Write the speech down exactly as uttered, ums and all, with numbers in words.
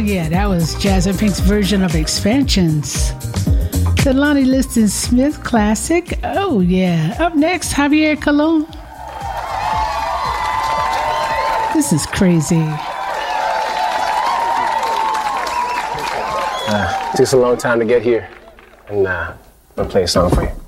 Yeah, that was Jazz and Pink's version of Expansions. The Lonnie Liston Smith classic. Oh, yeah. Up next, Javier Colon. This is crazy. Uh, it took us a long time to get here. And uh, I'm going to play a song for you.